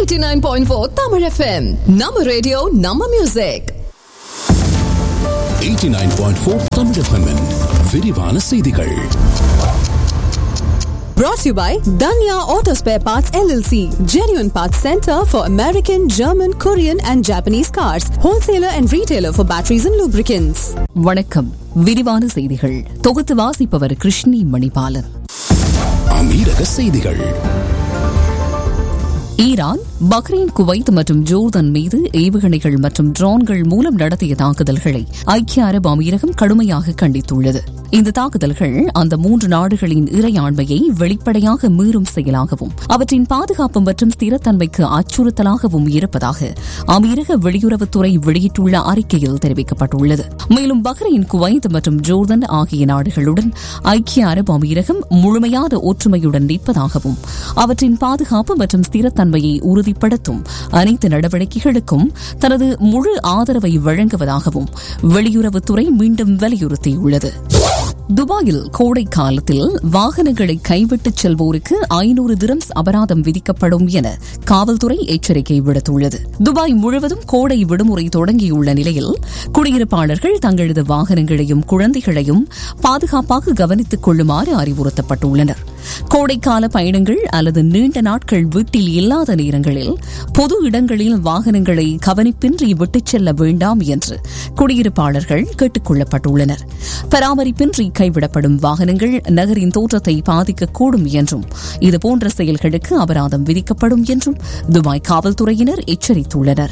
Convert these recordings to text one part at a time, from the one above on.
89.4 Tamil FM. Nama radio, Nama music. 89.4 Tamil FM -இன் விரிவான செய்திகள். Brought to you by Danya Auto Spare Parts LLC, genuine parts center for American, German, Korean and Japanese cars, wholesaler and retailer for batteries and lubricants. வணக்கம். விரிவான செய்திகள் தொகுத்து வாசிப்பவர் கிருஷ்ணி மணிபாலன். அமீரக செய்திகள். Iran, Bahrain, Kuwait மற்றும் ஜோர்தான் மீது ஏவுகணைகள் மற்றும் ட்ரோன்கள் மூலம் நடத்திய தாக்குதல்களை ஐக்கிய அரபு அமீரகம் கடுமையாக கண்டித்துள்ளது. இந்த தாக்குதல்கள் அந்த மூன்று நாடுகளின் இறையாண்மையை வெளிப்படையாக மீறும் செயலாகவும் அவற்றின் பாதுகாப்பு மற்றும் ஸ்திரத்தன்மைக்கு அச்சுறுத்தலாகவும் இருப்பதாக அமீரக வெளியுறவுத்துறை வெளியிட்டுள்ள அறிக்கையில் தெரிவிக்கப்பட்டுள்ளது. மேலும் பஹ்ரைன், குவைத் மற்றும் ஜோர்தான் ஆகிய நாடுகளுடன் ஐக்கிய அரபு அமீரகம் முழுமையான ஒற்றுமையுடன் நிற்பதாகவும் அவற்றின் பாதுகாப்பு மற்றும் ஸ்திரத்தன்மையை உறுதிப்படுத்தும் அனைத்து நடவடிக்கைகளுக்கும் தனது முழு ஆதரவை வழங்குவதாகவும் வெளியுறவுத்துறை மீண்டும் வலியுறுத்தியுள்ளது. துபாயில் கோடை காலத்தில் வாகனங்களை கைவிட்டுச் செல்வோருக்கு 500 திரம்ஸ் அபராதம் விதிக்கப்படும் என காவல்துறை எச்சரிக்கை விடுத்துள்ளது. துபாய் முழுவதும் கோடை விடுமுறை தொடங்கியுள்ள நிலையில் குடியிருப்பாளர்கள் தங்களது வாகனங்களையும் குழந்தைகளையும் பாதுகாப்பாக கவனித்துக் கொள்ளுமாறு அறிவுறுத்தப்பட்டுள்ளனர். கோடைக்கால பயணங்கள் அல்லது நீண்ட நாட்கள் வீட்டில் இல்லாத நேரங்களில் பொது இடங்களில் வாகனங்களை கவனிப்பின்றி விட்டுச் செல்ல வேண்டாம் என்று குடியிருப்பாளர்கள் கேட்டுக் கொள்ளப்பட்டுள்ளனர். பராமரிப்பின்றி கைவிடப்படும் வாகனங்கள் நகரின் தோற்றத்தை பாதிக்கக்கூடும் என்றும் இதுபோன்ற செயல்களுக்கு அபராதம் விதிக்கப்படும் என்றும் துபாய் காவல்துறையினர் எச்சரித்துள்ளனர்.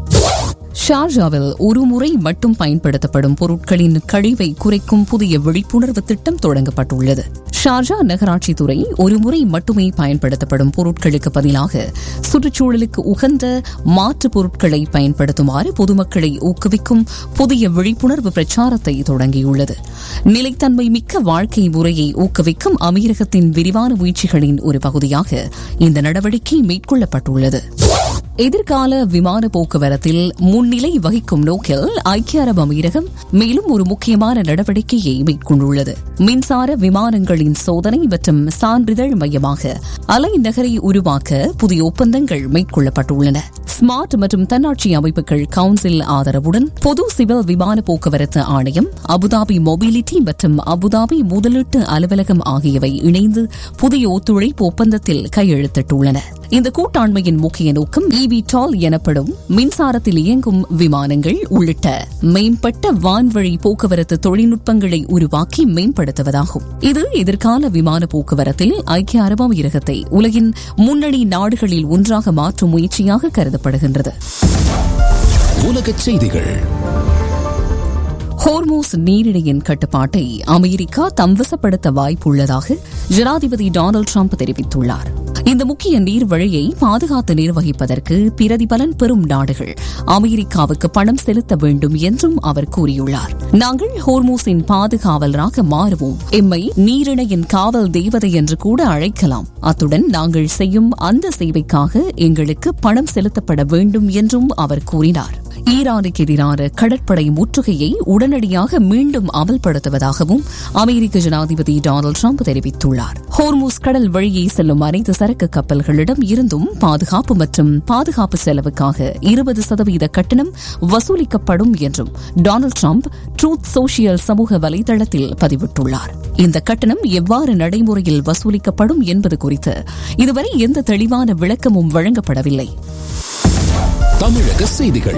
ஷார்ஜாவில் ஒருமுறை மட்டும் பயன்படுத்தப்படும் பொருட்களின் கழிவை குறைக்கும் புதிய விழிப்புணர்வு திட்டம் தொடங்கப்பட்டுள்ளது. ஷார்ஜா நகராட்சித்துறை ஒருமுறை மட்டுமே பயன்படுத்தப்படும் பொருட்களுக்கு பதிலாக சுற்றுச்சூழலுக்கு உகந்த மாற்று பொருட்களை பயன்படுத்துமாறு பொதுமக்களை ஊக்குவிக்கும் புதிய விழிப்புணர்வு பிரச்சாரத்தை தொடங்கியுள்ளது. நிலைத்தன்மை மிக்க வாழ்க்கை முறையை ஊக்குவிக்கும் அமீரகத்தின் விரிவான முயற்சிகளின் ஒரு பகுதியாக இந்த நடவடிக்கை மேற்கொள்ளப்பட்டுள்ளது. எதிர்கால விமான போக்குவரத்தில் முன்னிலை வகிக்கும் நோக்கில் ஐக்கிய அரபு அமீரகம் மேலும் ஒரு முக்கியமான நடவடிக்கையை மேற்கொண்டுள்ளது. மின்சார விமானங்களின் சோதனை மற்றும் சான்றிதழ் மையமாக அலை நகரை உருவாக்க புதிய ஒப்பந்தங்கள் மேற்கொள்ளப்பட்டுள்ளன. ஸ்மார்ட் மற்றும் தன்னாட்சி அமைப்புகள் கவுன்சில் ஆதரவுடன் பொது சிவில் விமான போக்குவரத்து ஆணையம், அபுதாபி மொபிலிட்டி மற்றும் அபுதாபி முதலீட்டு அலுவலகம் ஆகியவை இணைந்து புதிய ஒத்துழைப்பு ஒப்பந்தத்தில் கையெழுத்திட்டுள்ளன. இந்த கூட்டாண்மையின் முக்கிய நோக்கம் eVTOL எனப்படும் மின்சாரத்தில் இயங்கும் விமானங்கள் உள்ளிட்ட மேம்பட்ட வான்வழி போக்குவரத்து தொழில்நுட்பங்களை உருவாக்கி மேம்படுத்துவதாகும். இது எதிர்கால விமான போக்குவரத்தில் ஐக்கிய அரபு அமீரகத்தை உலகின் முன்னணி நாடுகளில் ஒன்றாக மாற்றும் முயற்சியாக கருதப்படுகின்றது. உலகச் செய்திகள். ஹோர்மூஸ் நீரிணையின் கட்டுப்பாட்டை அமெரிக்கா தம்வசப்படுத்த வாய்ப்புள்ளதாக ஜனாதிபதி டொனால்டு டிரம்ப் தெரிவித்துள்ளார். இந்த முக்கிய நீர்வழியை பாதுகாத்து நிர்வகிப்பதற்கு பிரதிபலன் பெறும் நாடுகள் அமெரிக்காவுக்கு பணம் செலுத்த வேண்டும் என்றும் அவர் கூறியுள்ளார். நாங்கள் ஹோர்மூஸின் பாதுகாவலராக மாறுவோம். எம்மை நீரிணையின் காவல் தேவதை என்று கூட அழைக்கலாம். அத்துடன் நாங்கள் செய்யும் அந்த சேவைக்காக எங்களுக்கு பணம் செலுத்தப்பட வேண்டும் என்றும் அவர் கூறினார். ஈரானுக்கு எதிரான கடற்படை முற்றுகையை உடனடியாக மீண்டும் அமல்படுத்துவதாகவும் அமெரிக்க ஜனாதிபதி டொனால்டு டிரம்ப் தெரிவித்துள்ளார். ஹோர்மூஸ் கடல் வழியே செல்லும் அனைத்து சரக்கு கப்பல்களிடம் இருந்தும் பாதுகாப்பு மற்றும் பாதுகாப்பு செலவுக்காக 20% கட்டணம் வசூலிக்கப்படும் என்றும் டொனால்டு டிரம்ப் ட்ரூத் சோஷியல் சமூக வலைதளத்தில் பதிவிட்டுள்ளார். இந்த கட்டணம் எவ்வாறு நடைமுறையில் வசூலிக்கப்படும் என்பது குறித்து இதுவரை எந்த தெளிவான விளக்கமும் வழங்கப்படவில்லை. தமிழக செய்திகள்.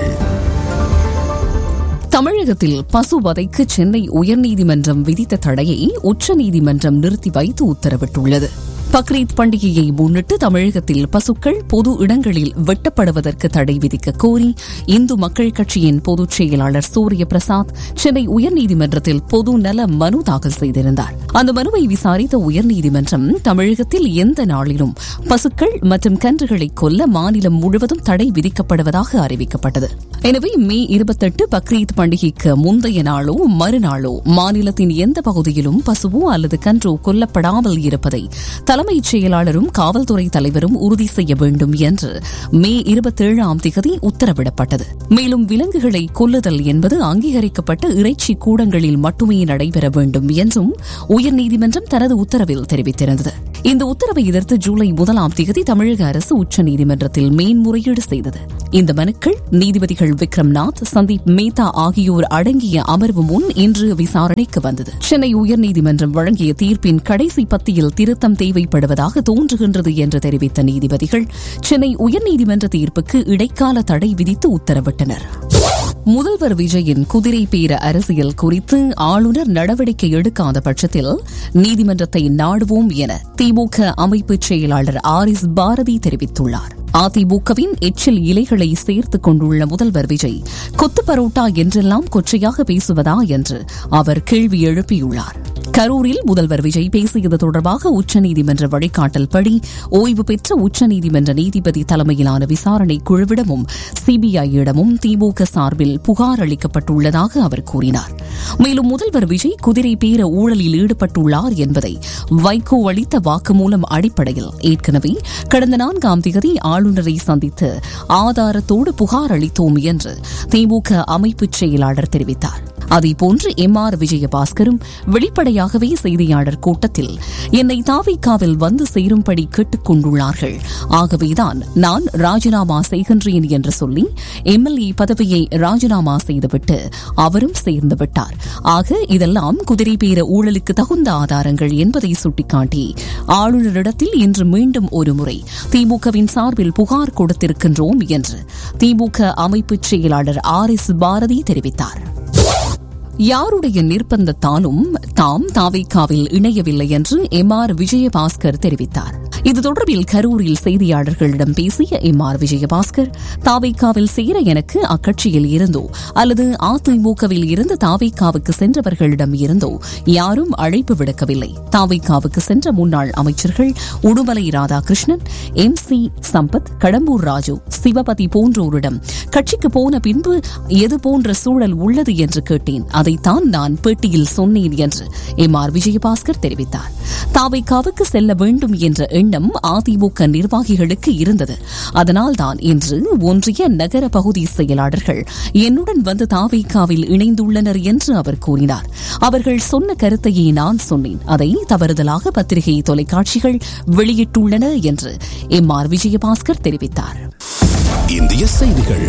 தமிழகத்தில் பசுவதைக்கு சென்னை உயர்நீதிமன்றம் விதித்த தடையை உச்சநீதிமன்றம் நிறுத்தி வைத்து உத்தரவிட்டுள்ளது. பக்ரீத் பண்டிகையை முன்னிட்டு தமிழகத்தில் பசுக்கள் பொது இடங்களில் வெட்டப்படுவதற்கு தடை விதிக்க கோரி இந்து மக்கள் கட்சியின் பொதுச் செயலாளர் சூரிய பிரசாத் சென்னை உயர்நீதிமன்றத்தில் பொது நல மனு தாக்கல் செய்திருந்தார். அந்த மனுவை விசாரித்த உயர்நீதிமன்றம் தமிழகத்தில் எந்த நாளிலும் பசுக்கள் மற்றும் கன்றுகளை கொல்ல மாநிலம் முழுவதும் தடை விதிக்கப்படுவதாக அறிவிக்கப்பட்டது. எனவே மே 28 பக்ரீத் பண்டிகைக்கு முந்தைய நாளோ மறுநாளோ மாநிலத்தின் எந்த பகுதியிலும் பசுவோ அல்லது கன்றோ கொல்லப்படாமல் இருப்பதை தலைமை தலைமைச் செயலாளரும் காவல்துறை தலைவரும் உறுதி செய்ய வேண்டும் என்று மே 27 உத்தரவிடப்பட்டது. மேலும் விலங்குகளை கொல்லுதல் என்பது அங்கீகரிக்கப்பட்ட இறைச்சி கூடங்களில் மட்டுமே நடைபெற வேண்டும் என்றும் உயர்நீதிமன்றம் தனது உத்தரவில் தெரிவித்திருந்தது. இந்த உத்தரவை எதிர்த்து ஜூலை 1 தமிழக அரசு உச்சநீதிமன்றத்தில் மேன்முறையீடு செய்தது. இந்த மனுக்கள் நீதிபதிகள் விக்ரம்நாத், சந்தீப் மேத்தா ஆகியோர் அடங்கிய அமர்வு முன் இன்று விசாரணைக்கு வந்தது. சென்னை உயர்நீதிமன்றம் வழங்கிய தீர்ப்பின் கடைசி பத்தியில் திருத்தம் தேவைப்படுவதாக தோன்றுகின்றது என்று தெரிவித்த நீதிபதிகள் சென்னை உயர்நீதிமன்ற தீர்ப்புக்கு இடைக்கால தடை விதித்து உத்தரவிட்டனர். முதல்வர் விஜயின் குதிரை பேர அரசியல் குறித்து ஆளுநர் நடவடிக்கை எடுக்காத பட்சத்தில் நீதிமன்றத்தை நாடுவோம் என திமுக அமைப்பு செயலாளர் ஆரிஸ் பாரதி தெரிவித்துள்ளார். அதிமுகவின் எச்சில் இலைகளை சேர்த்துக் கொண்டுள்ள முதல்வர் விஜய் கொத்து பரோட்டா என்றெல்லாம் கொச்சையாக பேசுவதா என்று அவர் கேள்வி எழுப்பியுள்ளார். கரூரில் முதல்வர் விஜய் பேசியது தொடர்பாக உச்சநீதிமன்ற வழிகாட்டல்படி ஓய்வு பெற்ற உச்சநீதிமன்ற நீதிபதி தலைமையிலான விசாரணை குழுவிடமும் சிபிஐயிடமும் திமுக சார்பில் புகார் அளிக்கப்பட்டுள்ளதாக அவர் கூறினார். மேலும் முதல்வர் விஜய் குதிரை பேர ஊழலில் ஈடுபட்டுள்ளார் என்பதை வைகோ அளித்த வாக்குமூலம் அடிப்படையில் ஏற்கனவே கடந்த 4 ஆளுநரை சந்தித்து ஆதாரத்தோடு புகார் அளித்தோம் என்று திமுக அமைப்பு செயலாளர் தெரிவித்தார். அதேபோன்று MR விஜயபாஸ்கரும் வெளிப்படையாகவே செய்தியாளர் கூட்டத்தில் என்னை தாவிகாவில் வந்து சேரும்படி கேட்டுக் கொண்டுள்ளார்கள், ஆகவேதான் நான் ராஜினாமா செய்கின்றேன் என்று சொல்லி MLA பதவியை ராஜினாமா செய்துவிட்டு அவரும் சேர்ந்து விட்டார். ஆக இதெல்லாம் குதிரை பேர ஊழலுக்கு தகுந்த ஆதாரங்கள் என்பதை சுட்டிக்காட்டி ஆளுநரிடத்தில் இன்று மீண்டும் ஒருமுறை திமுகவின் சார்பில் புகார் கொடுத்திருக்கின்றோம் என்று திமுக அமைப்பு செயலாளர் ஆரிஸ் பாரதி தெரிவித்தார். யாருடைய நிர்பந்தத்தாலும் தாம் தாவேகாவில் இணையவில்லை என்று MR விஜயபாஸ்கர் தெரிவித்தார். இது தொடர்பில் கரூரில் செய்தியாளர்களிடம் பேசிய MR விஜயபாஸ்கர், தாவேகாவில் சேர எனக்கு அக்கட்சியில் இருந்தோ அல்லது அதிமுகவில் இருந்து தாவேகாவுக்கு சென்றவர்களிடம் இருந்தோ யாரும் அழைப்பு விடுக்கவில்லை. தாவேகாவுக்கு சென்ற முன்னாள் அமைச்சர்கள் உடுமலை ராதாகிருஷ்ணன், MC சம்பத், கடம்பூர் ராஜு, சிவபதி போன்றோரிடம் கட்சிக்கு போன பின்பு எது போன்ற சூழல் உள்ளது என்று கேட்டேன். அதைத்தான் நான் பேட்டியில் சொன்னேன் என்று MR விஜயபாஸ்கர் தெரிவித்தார். தாவேகாவுக்கு செல்ல வேண்டும் என்ற எண்ணம் அதிமுக நிர்வாகிகளுக்கு இருந்தது. அதனால்தான் இன்று ஒன்றிய நகர பகுதி செயலாளர்கள் என்னுடன் வந்து தாவேகாவில் இணைந்துள்ளனர் என்று அவர் கூறினார். அவர்கள் சொன்ன கருத்தையே நான் சொன்னேன். அதை தவறுதலாக பத்திரிகை தொலைக்காட்சிகள் வெளியிட்டுள்ளன என்று MR விஜயபாஸ்கர் தெரிவித்தார். இந்திய செய்திகள்.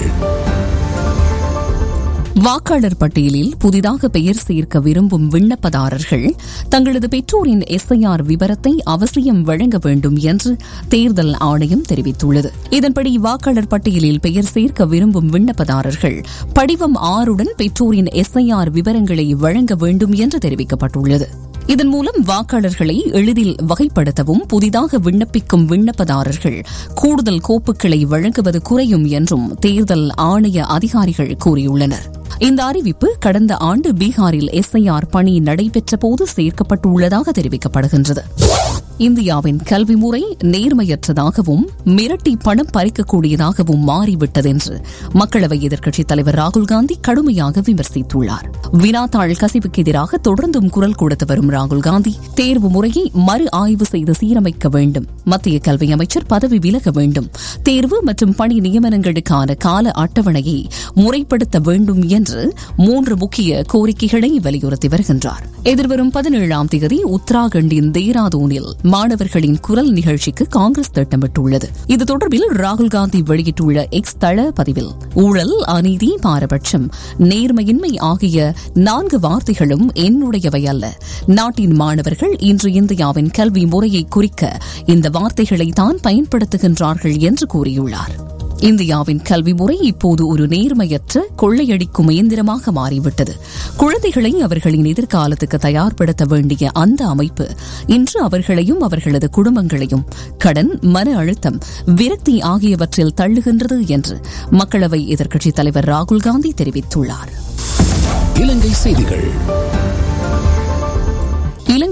வாக்காளர் பட்டியலில் புதிதாக பெயர் சேர்க்க விரும்பும் விண்ணப்பதாரர்கள் தங்களது பெற்றோரின் SIR விவரத்தை அவசியம் வழங்க வேண்டும் என்று தேர்தல் ஆணையம் தெரிவித்துள்ளது. இதன்படி வாக்காளர் பட்டியலில் பெயர் சேர்க்க விரும்பும் விண்ணப்பதாரர்கள் படிவம் 6 பெற்றோரின் SIR விவரங்களை வழங்க வேண்டும் என்று தெரிவிக்கப்பட்டுள்ளது. இதன் மூலம் வாக்காளர்களை எளிதில் வகைப்படுத்தவும் புதிதாக விண்ணப்பிக்கும் விண்ணப்பதாரர்கள் கூடுதல் கோப்புகளை வழங்குவது குறையும் என்றும் தேர்தல் ஆணைய அதிகாரிகள் கூறியுள்ளனர். இந்த அறிவிப்பு கடந்த ஆண்டு பீகாரில் SIR பணி நடைபெற்ற போது சேர்க்கப்பட்டுள்ளதாக தெரிவிக்கப்படுகின்றது. இந்தியாவின் கல்வி முறை நேர்மையற்றதாகவும் மிரட்டி பணம் பறிக்கக்கூடியதாகவும் மாறிவிட்டது என்று மக்களவை எதிர்க்கட்சித் தலைவர் ராகுல்காந்தி கடுமையாக விமர்சித்துள்ளார். வினாத்தாள் கசிவுக்கு எதிராக தொடர்ந்தும் குரல் கொடுத்து வரும் ராகுல்காந்தி தேர்வு முறையை மறு ஆய்வு செய்து சீரமைக்க வேண்டும், மத்திய கல்வி அமைச்சர் பதவி விலக வேண்டும், தேர்வு மற்றும் பணி நியமனங்களுக்கான கால அட்டவணையை முறைப்படுத்த வேண்டும் என்று 3 முக்கிய கோரிக்கைகளை வலியுறுத்தி வருகின்றார். எதிர்வரும் 17 உத்தராகண்டின் தேராதூனில் மாணவர்களின் குரல் நிகழ்ச்சிக்கு காங்கிரஸ் திட்டமிட்டுள்ளது. இது தொடர்பில் ராகுல்காந்தி வெளியிட்டுள்ள எக்ஸ் தள பதிவில் ஊழல், அநீதி, பாரபட்சம், நேர்மையின்மை ஆகிய 4 வார்த்தைகளும் என்னுடையவை அல்ல. நாட்டின் மாணவர்கள் இன்று இந்தியாவின் கல்வி முறையை குறிக்க இந்த வார்த்தைகளை தான் பயன்படுத்துகின்றார்கள் என்று கூறியுள்ளார். இந்தியாவின் கல்வி முறை இப்போது ஒரு நேர்மையற்ற கொள்ளையடிக்கும் இயந்திரமாக மாறிவிட்டது. குழந்தைகளை அவர்களின் எதிர்காலத்துக்கு தயார்படுத்த வேண்டிய அந்த அமைப்பு இன்று அவர்களையும் அவர்களது குடும்பங்களையும் கடன், மன அழுத்தம், விரக்தி ஆகியவற்றில் தள்ளுகின்றது என்று மக்களவை எதிர்க்கட்சித் தலைவர் ராகுல்காந்தி தெரிவித்துள்ளார். இலங்கை செய்திகள். இலங்கை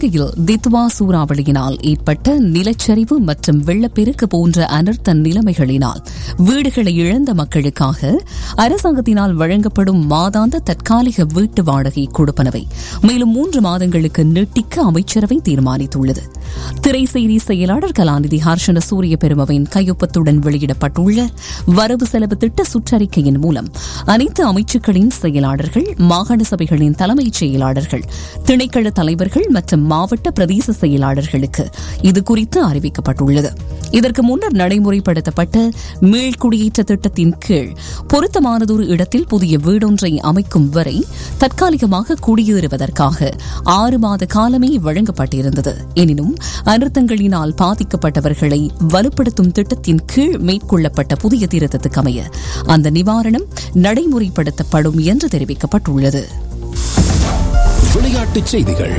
இலங்கையில் தித்வா சூறாவளியினால் ஏற்பட்ட நிலச்சரிவு மற்றும் வெள்ளப்பெருக்கு போன்ற அனர்த்த நிலைமைகளினால் வீடுகளை இழந்த மக்களுக்காக அரசாங்கத்தினால் வழங்கப்படும் மாதாந்த தற்காலிக வீட்டு வாடகை கொடுப்பனவை மேலும் 3 மாதங்களுக்கு நீட்டிக்க அமைச்சரவை தீர்மானித்துள்ளது. திரைசேரி செயலாளர் கலாநிதி ஹர்ஷன சூரிய பெருமவின் கையொப்பத்துடன் வெளியிடப்பட்டுள்ள வரவு செலவு திட்ட சுற்றறிக்கையின் மூலம் அனைத்து அமைச்சுக்களின் செயலாளர்கள், மாகாண சபைகளின் தலைமைச் செயலாளர்கள், திணைக்கள தலைவர்கள் மற்றும் மாவட்ட பிரதேச செயலாளர்களுக்கு இதுகுறித்து அறிவிக்கப்பட்டுள்ளது. இதற்கு முன்னர் நடைமுறைப்படுத்தப்பட்ட மீள்குடியேற்ற திட்டத்தின் கீழ் பொருத்தமானதொரு இடத்தில் புதிய வீடொன்றை அமைக்கும் வரை தற்காலிகமாக குடியேறுவதற்காக 6 மாத காலமே வழங்கப்பட்டிருந்தது. எனினும் அனர்த்தங்களினால் பாதிக்கப்பட்டவர்களை வலுப்படுத்தும் திட்டத்தின் கீழ் மேற்கொள்ளப்பட்ட புதிய திருத்தத்துக்கு அமைய அந்த நிவாரணம் நடைமுறைப்படுத்தப்படும் என்று தெரிவிக்கப்பட்டுள்ளது. விளையாட்டுச் செய்திகள்.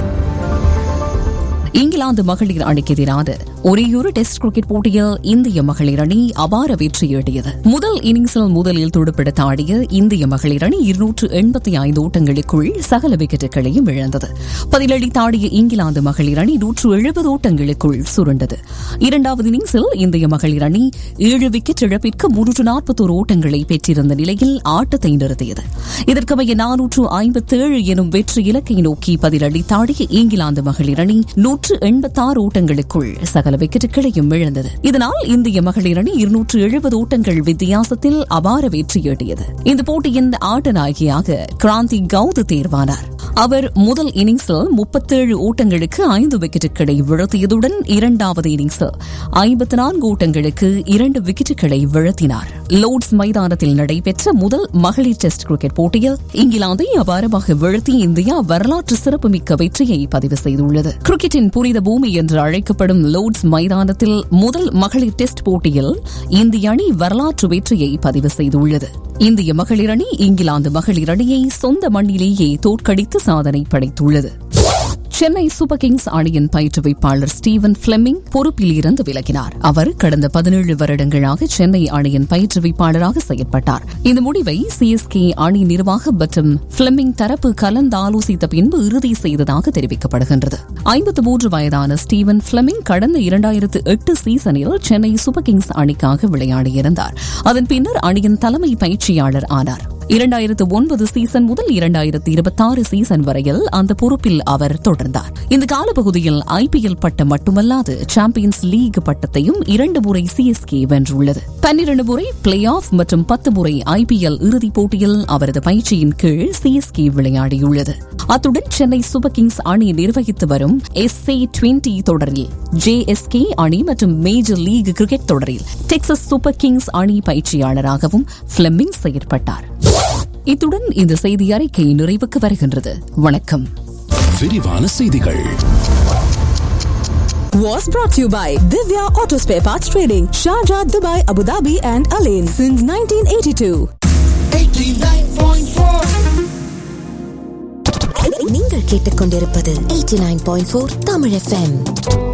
இங்கிலாந்து மகளிர் அணிக்கு எதிரான ஒரேயொரு டெஸ்ட் கிரிக்கெட் போட்டியில் இந்திய மகளிர் அணி அபார வெற்றியீட்டியது. முதல் இன்னிங்ஸில் முதலில் துடுப்பெடுத்து ஆடிய இந்திய மகளிர் அணி 285 ஓட்டங்களுக்குள் சகல விக்கெட்டுகளையும் இழந்தது. பதிலளித்து ஆடிய இங்கிலாந்து மகளிர் அணி 170 ஓட்டங்களுக்குள் சுருண்டது. இரண்டாவது இன்னிங்ஸில் இந்திய மகளிர் அணி 7 விக்கெட் இழப்பிற்கு 341 ஓட்டங்களை பெற்றிருந்த நிலையில் ஆட்டத்தை நிறுத்தியது. இதற்கமைய 457 எனும் வெற்றி இலக்கை நோக்கி பதிலளித்து ஆடிய இங்கிலாந்து மகளிர் அணி 186 ஓட்டங்களுக்குள் சகல விக்கெட்டுகளையும் இழந்தது. இதனால் இந்திய மகளிர் அணி 270 ஓட்டங்கள் வித்தியாசத்தில் அபார வெற்றியீட்டியது. இந்த போட்டியின் ஆட்ட நாயகியாக கிராந்தி கவுத் தேர்வானார். அவர் முதல் இன்னிங்ஸில் 37 ஓட்டங்களுக்கு 5 விக்கெட்டுகளை வீழ்த்தியதுடன் இரண்டாவது இன்னிங்ஸில் 54 ஓட்டங்களுக்கு 2 விக்கெட்டுகளை வீழ்த்தினார். லோர்ட்ஸ் மைதானத்தில் நடைபெற்ற முதல் மகளிர் டெஸ்ட் கிரிக்கெட் போட்டியில் இங்கிலாந்தை அபாரமாக வீழ்த்தி இந்தியா வரலாற்று சிறப்புமிக்க வெற்றியை பதிவு செய்துள்ளது. கிரிக்கெட்டின் புனித பூமி என்று அழைக்கப்படும் லோர்ட்ஸ் மைதானத்தில் முதல் மகளிர் டெஸ்ட் போட்டியில் இந்திய அணி வரலாற்று வெற்றியை பதிவு செய்துள்ளது. இந்திய மகளிர் அணி இங்கிலாந்து மகளிர் அணியை சொந்த மண்ணிலேயே தோற்கடித்து சாதனை படைத்துள்ளது. சென்னை சூப்பர் கிங்ஸ் அணியின் பயிற்றுவிப்பாளர் ஸ்டீவன் பிளெமிங் பொறுப்பில் இருந்து விலகினார். அவர் கடந்த 17 வருடங்களாக சென்னை அணியின் பயிற்றுவிப்பாளராக செயல்பட்டார். இந்த முடிவை சிஎஸ்கே அணி நிர்வாகம் மற்றும் பிளெமிங் தரப்பு கலந்தாலோசித்த பின்பு இறுதி செய்ததாக தெரிவிக்கப்படுகின்றது. 53 வயதான ஸ்டீவன் பிளெமிங் கடந்த 2008 சீசனில் சென்னை சூப்பர் கிங்ஸ் அணிக்காக விளையாடியிருந்தார். அதன் பின்னர் அணியின் தலைமை பயிற்சியாளர் ஆனார். 2009 சீசன் முதல் 2026 சீசன் வரையில் அந்த பொறுப்பில் அவர் தொடர்ந்தார். இந்த காலப்பகுதியில் ஐபிஎல் பட்டம் மட்டுமல்லாது சாம்பியன்ஸ் லீக் பட்டத்தையும் 2 முறை சிஎஸ்கே வென்றுள்ளது. 12 முறை பிளே ஆஃப் மற்றும் 10 முறை ஐபிஎல் இறுதிப் போட்டியில் அவரது பயிற்சியின் கீழ் சிஎஸ்கே விளையாடியுள்ளது. அத்துடன் சென்னை சூப்பர் கிங்ஸ் அணி நிர்வகித்து வரும் SA20 தொடரில் JSK அணி மற்றும் மேஜர் லீக் கிரிக்கெட் தொடரில் டெக்சாஸ் சூப்பர் கிங்ஸ் அணி பயிற்சியாளராகவும் பிளெமிங் செயற்பட்டார். இத்துடன் இந்த செய்தி அறிக்கை நிறைவுக்கு வருகின்றது. வணக்கம். விரிவான செய்திகள் Was brought to you by Divya Auto Spare Parts Trading, Sharjah, Dubai, Abu Dhabi and Alain since 1982. 89.4 நீங்கள் கேட்டுக்கொண்டிருப்பது 89.4 தமிழ் FM.